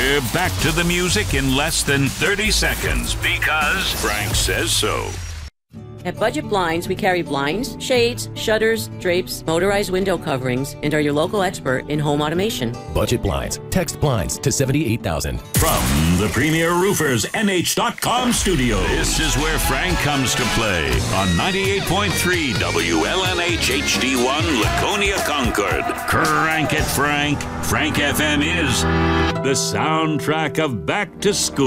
We're back to the music in less than 30 seconds because Frank says so. At Budget Blinds, we carry blinds, shades, shutters, drapes, motorized window coverings, and are your local expert in home automation. Budget Blinds. Text blinds to 78,000. From the Premier Roofers NH.com studio, this is where Frank comes to play on 98.3 WLNH HD1 Laconia Concord. Crank it, Frank. Frank FM is the soundtrack of back to school.